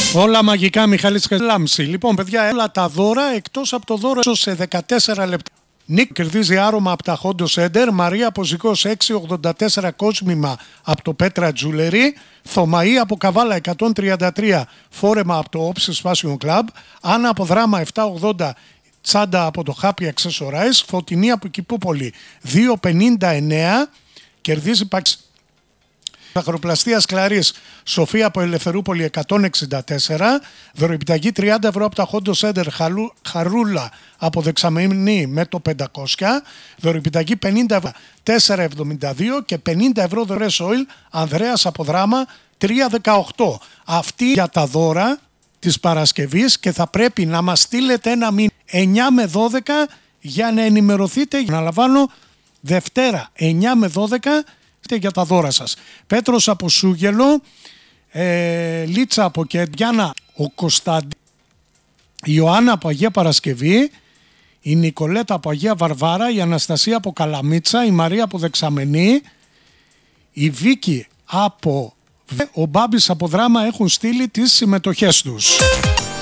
Όλα μαγικά, Μιχάλης Λάμψη. Λοιπόν, παιδιά, όλα τα δώρα εκτός από το δώρο σε 14 λεπτά. Νίκ κερδίζει άρωμα από τα Χόντο Σέντερ. Μαρία από Ζυγός 6,84 κόσμημα από το Πέτρα Τζούλερι. Θωμαή από Καβάλα 133 φόρεμα από το Όψης Fashion Club. Άννα από Δράμα 7,80 τσάντα από το Happy Accessorize. Φωτεινή από Κηπούπολη 2,59 κερδίζει παξ. Αχαροπλαστίας Κλαρής Σοφία από Ελευθερούπολη 164, δωροεπιταγή 30 ευρώ από τα Χόντο Σέντερ Χαρούλα από Δεξαμενή με το 500, δωροεπιταγή 50 ευρώ 4,72 και 50 ευρώ δωρεές oil Ανδρέας από Δράμα 3,18. Αυτή για τα δώρα της Παρασκευής και θα πρέπει να μας στείλετε ένα μήνυμα 9 με 12 για να ενημερωθείτε. Να λαμβάνω Δευτέρα 9 με 12 για τα δώρα σας. Πέτρος από Σούγελο, Λίτσα από Κεντιάνα, ο Κωνσταντίνος, η Ιωάννα από Αγία Παρασκευή, η Νικολέτα από Αγία Βαρβάρα, η Αναστασία από Καλαμίτσα, η Μαρία από Δεξαμενή, η Βίκη από ο Μπάμπης από Δράμα έχουν στείλει τις συμμετοχές τους.